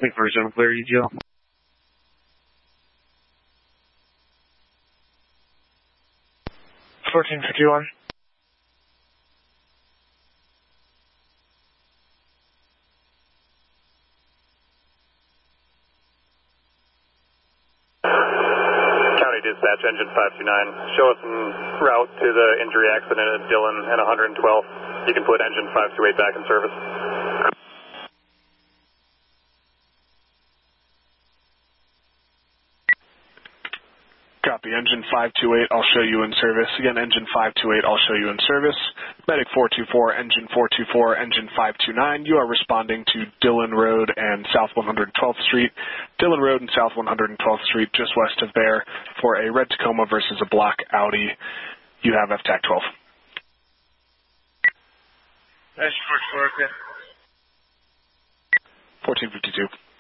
Link for zone clear, UGL. 1451. County Dispatch, Engine 529. Show us en route to the injury accident at Dillon and 112th. You can put Engine 528 back in service. Copy, Engine 528, I'll show you in service. Again, Engine 528, I'll show you in service. Medic 424, Engine 424, Engine 529, you are responding to Dillon Road and South 112th Street. Dillon Road and South 112th Street, just west of there, for a red Tacoma versus a black Audi. You have FTAC 12. That's 444, okay. 1452.